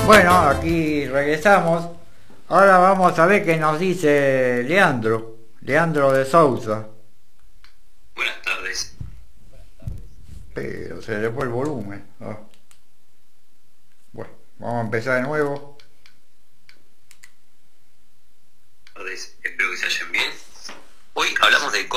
Bueno, aquí regresamos. Ahora vamos a ver qué nos dice Leandro de Sousa. Buenas tardes. Pero se le fue el volumen. Bueno, vamos a empezar de nuevo. Espero que se hallen bien. Hoy hablamos de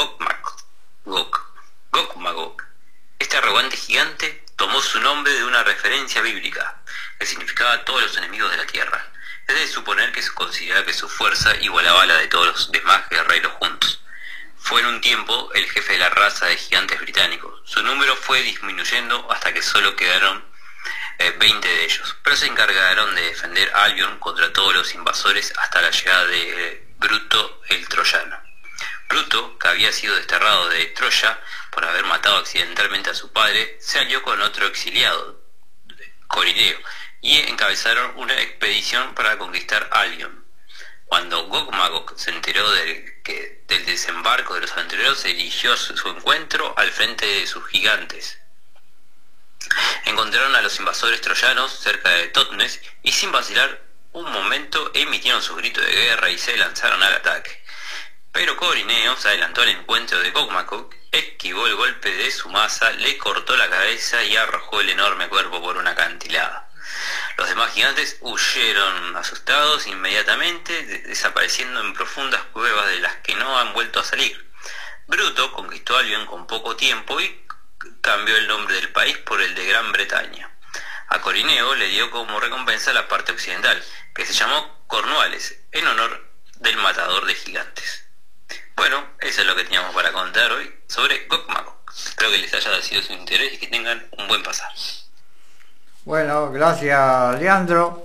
Gog-Magog. Este arrogante gigante tomó su nombre de una referencia bíblica que significaba todos los enemigos de la tierra. Es de suponer que se consideraba que su fuerza igualaba a la de todos los demás guerreros juntos. Fue en un tiempo el jefe de la raza de gigantes británicos. Su número fue disminuyendo hasta que solo quedaron 20 de ellos, pero se encargaron de defender Albion contra todos los invasores hasta la llegada de Bruto el troyano. Bruto, que había sido desterrado de Troya por haber matado accidentalmente a su padre, se alió con otro exiliado, Corineo, y encabezaron una expedición para conquistar Albion. Cuando Gog-Magog se enteró del desembarco de los aventureros, se dirigió a su encuentro al frente de sus gigantes. Encontraron a los invasores troyanos cerca de Totnes y sin vacilar un momento emitieron su grito de guerra y se lanzaron al ataque. Pero Corineo se adelantó al encuentro de Gog-Magog, esquivó el golpe de su maza, le cortó la cabeza y arrojó el enorme cuerpo por una acantilado. Los demás gigantes huyeron asustados inmediatamente, desapareciendo en profundas cuevas de las que no han vuelto a salir. Bruto conquistó Albion con poco tiempo y cambió el nombre del país por el de Gran Bretaña. A Corineo le dio como recompensa la parte occidental, que se llamó Cornualles, en honor del matador de gigantes. Bueno, eso es lo que teníamos para contar hoy sobre Gog-Magog. Espero que les haya sido de su interés y que tengan un buen pasar. Bueno, gracias Leandro.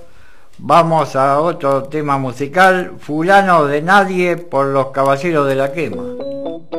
Vamos a otro tema musical, Fulano de Nadie por los Caballeros de la Quema.